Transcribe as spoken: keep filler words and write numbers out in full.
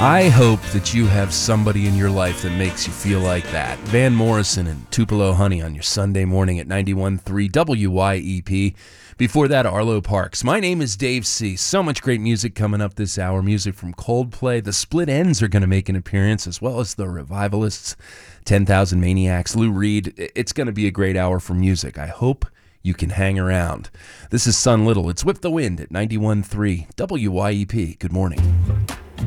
I hope that you have somebody in your life that makes you feel like that. Van Morrison and Tupelo Honey on your Sunday morning at ninety-one point three W Y E P. Before that, Arlo Parks. My name is Dave C. So much great music coming up this hour. Music from Coldplay. The Split Enz are going to make an appearance, as well as the Revivalists, ten thousand Maniacs, Lou Reed. It's going to be a great hour for music. I hope you can hang around. This is Sun Little. It's Whip the Wind at ninety-one point three W Y E P. Good morning.